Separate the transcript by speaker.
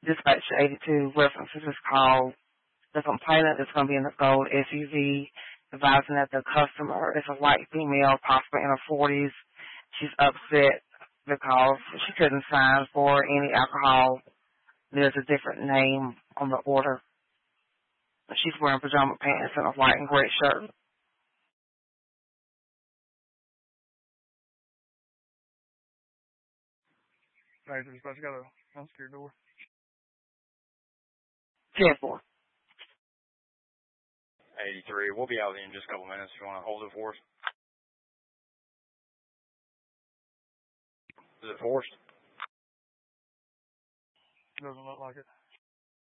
Speaker 1: Dispatch 82 references this call. The complainant is going to be in the gold SUV, advising that the customer is a white female, possibly in her 40s. She's upset because she couldn't sign for any alcohol. There's a different name on the order. She's wearing pajama pants and a white and gray shirt.
Speaker 2: Hey, dispatch, got a unsecured door.
Speaker 1: 10-4.
Speaker 3: 83. We'll be out in just a couple minutes if you want to hold it for us. Is it forced?
Speaker 2: Doesn't look like it.